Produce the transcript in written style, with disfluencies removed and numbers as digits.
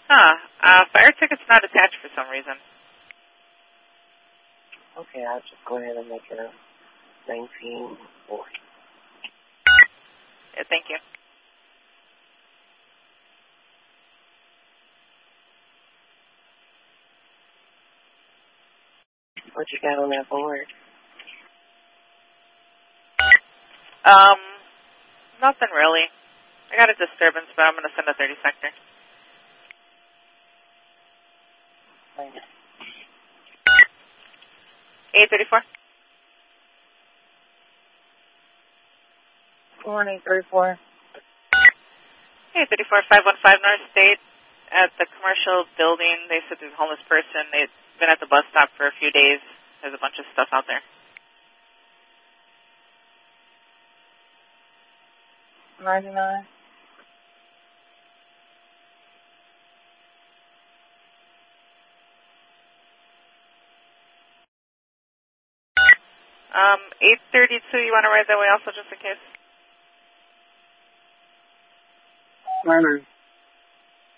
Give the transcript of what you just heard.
Fire ticket's not attached for some reason. Okay, I'll just go ahead and make it a 19-4. Yeah, thank you. What you got on that board? Nothing really. I got a disturbance, but I'm going to send a 30 sector. 834. Morning, 34. 834, 515 North State at the commercial building. They said there's a homeless person. They've been at the bus stop for a few days. There's a bunch of stuff out there. 99. Um, 832, you want to ride that way also just in case? 99.